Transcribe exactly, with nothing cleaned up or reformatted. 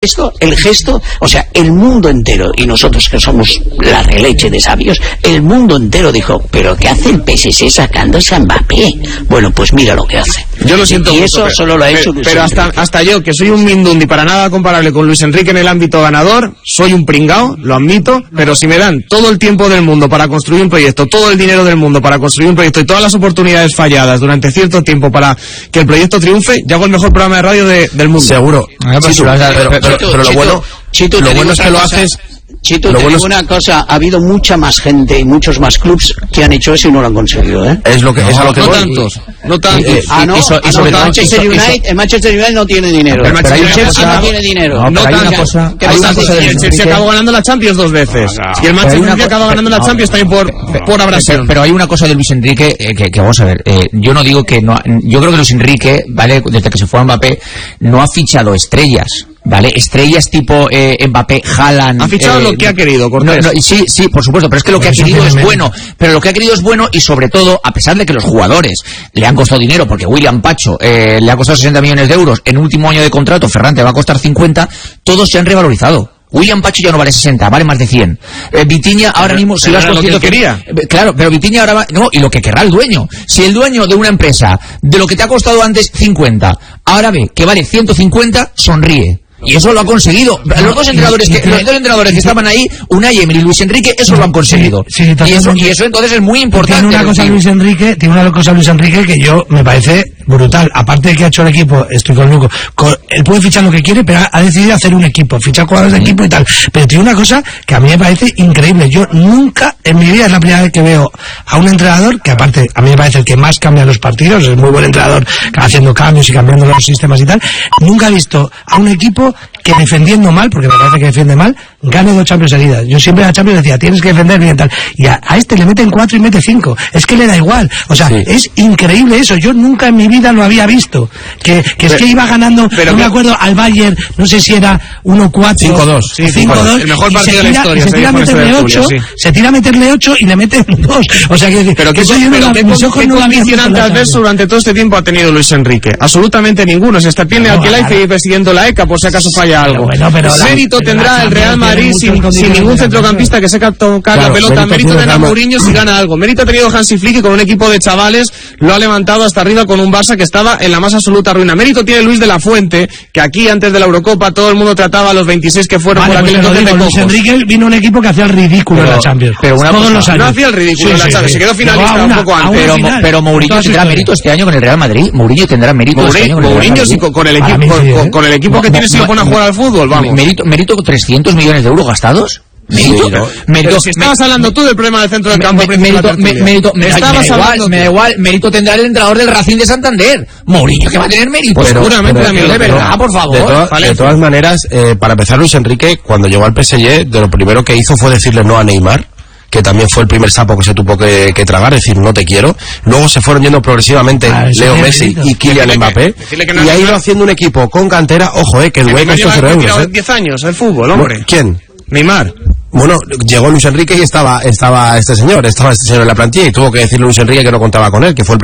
Esto, el gesto, o sea, el mundo entero, y nosotros que somos la releche de sabios, el mundo entero dijo, ¿pero qué hace el P S G sacándose a Mbappé? Bueno, pues mira lo que hace. Yo lo siento y mucho, eso pero, solo lo ha pero, hecho Luis Pero hasta, hasta yo, que soy un mindundi para nada comparable con Luis Enrique en el ámbito ganador, soy un pringao, lo admito, pero si me dan todo el tiempo del mundo para construir un proyecto, todo el dinero del mundo para construir un proyecto y todas las oportunidades falladas durante cierto tiempo para que el proyecto triunfe, yo hago el mejor programa de radio de, del mundo. Seguro. Sí, Chito, pero, pero, pero, Chito, pero lo Chito, bueno, Chito, lo bueno es que lo cosa, haces... Chito, lo te bueno digo es... una cosa, ha habido mucha más gente y muchos más clubs que han hecho eso y no lo han conseguido, ¿eh? Es lo que, no, es a lo que no voy. tantos, no tantos. Eh, eh, ah, no, y, so, y ah, sobre no, todo, Manchester y so, United, y so, el Manchester United no tiene dinero. El Pero hay el Chelsea cosa, no tiene dinero. No, no pero hay tanto. una cosa, ¿Qué hay una pasa? cosa Y el Chelsea acabó ganando la Champions dos veces. No, no. Y el Manchester United acaba ganando la no, Champions también por, pero, por abrasión. Pero, pero hay una cosa de Luis Enrique eh, que, que vamos a ver. Eh, yo no digo que no. Yo creo que Luis Enrique, vale, desde que se fue a Mbappé, no ha fichado estrellas. ¿Vale? Estrellas tipo eh, Mbappé, Haaland... Ha fichado eh, lo que ha querido, Cortés. No, no, sí, sí, por supuesto, pero es que lo que ha querido es bueno. Pero lo que ha querido es bueno y sobre todo, a pesar de que los jugadores le han costado dinero, porque William Pacho eh, le ha costado sesenta millones de euros, en último año de contrato Ferrante va a costar cincuenta, todos se han revalorizado. William Pacho ya no vale sesenta, vale más de cien. Eh, Vitinha ahora mismo, si vas consciente que quería. Eh, claro, pero Vitinha ahora va, no, y lo que querrá el dueño. Si el dueño de una empresa, de lo que te ha costado antes cincuenta, ahora ve que vale ciento cincuenta, sonríe. Y eso lo ha conseguido. Los dos entrenadores que, los dos entrenadores que estaban ahí, Unai Emery y Luis Enrique, eso lo han conseguido. Sí, sí, y, eso, y eso entonces es muy importante. Tiene una cosa Luis Enrique, tiene una cosa Luis Enrique que yo me parece brutal. Aparte de que ha hecho el equipo, estoy con Luco, con, él puede fichar lo que quiere, pero ha, ha decidido hacer un equipo, fichar jugadores de equipo y tal. Pero tiene una cosa que a mí me parece increíble. Yo nunca en mi vida, es la primera vez que veo a un entrenador que aparte a mí me parece el que más cambia los partidos, es muy buen entrenador haciendo cambios y cambiando los sistemas y tal. Nunca he visto a un equipo que defendiendo mal, porque me parece que defiende mal, gane dos Champions seguidas. Yo siempre en la Champions decía, tienes que defender bien tal. Y a, a este le meten cuatro y mete cinco. Es que le da igual. O sea, sí. Es increíble eso. Yo nunca en mi vida lo había visto. Que, que pero, es que iba ganando, no me acuerdo, al Bayern, no sé si era uno cuatro. cinco dos. Sí, cinco dos. El mejor partido de la historia. Se tira a meterle ocho, sí. se tira a meterle ocho y le meten dos. O sea, que, pero que ¿qué, yo pero no, ¿qué, mis ojos ¿qué no condicionante adverso durante todo este tiempo ha tenido Luis Enrique? Absolutamente ninguno. Se está tiene al que la y persiguiendo la E C A por si acaso falla algo. Bueno, pero la, mérito tendrá el Real Madrid sin, sin ningún centrocampista que sepa tocar claro, la pelota. Mérito, mérito tendrá Mourinho si gana algo. Mérito ha tenido Hansi Flick y con un equipo de chavales lo ha levantado hasta arriba con un Barça que estaba en la más absoluta ruina. Mérito tiene Luis de la Fuente, que aquí antes de la Eurocopa todo el mundo trataba a los veintiséis que fueron vale, por aquel entonces de Luis Enrique vino un equipo que hacía el ridículo pero, en la Champions. Pero una todos cosa, los años. No hacía el ridículo sí, en la sí, Champions, sí. Se quedó finalista una, un poco antes. Pero, final, pero Mourinho tendrá mérito este año con el Real Madrid. Mourinho tendrá mérito Mourinho, este año con el Real Mourinho Madrid. sí, con, con el equipo, con, sí, con, con el equipo que tiene si lo pone a jugar al fútbol, vamos. Mérito, mérito trescientos millones de euros gastados. ¿Mérito? Sí, no. Mérito, pero si estabas me, hablando tú del problema del centro del campo. Me, mérito, me, mérito, me, estabas me, da igual, tú. me da igual, mérito tendrá el entrenador del Racing de Santander. Mourinho, que va a tener mérito. Pues seguramente también, de verdad, por favor. De, to vale. de todas maneras, eh, para empezar, Luis Enrique, cuando llegó al P S G, de lo primero que hizo fue decirle no a Neymar, que también fue el primer sapo que se tuvo que, que tragar, es decir, no te quiero. Luego se fueron yendo progresivamente ah, Leo Messi y Kylian Mbappé, y ha ido haciendo un equipo con cantera, ojo, eh, que el güey costó cero euros. ¿eh? diez años el fútbol, hombre. ¿Quién? Neymar. Bueno, llegó Luis Enrique y estaba estaba este señor, estaba este señor en la plantilla y tuvo que decirle Luis Enrique que no contaba con él, que fue el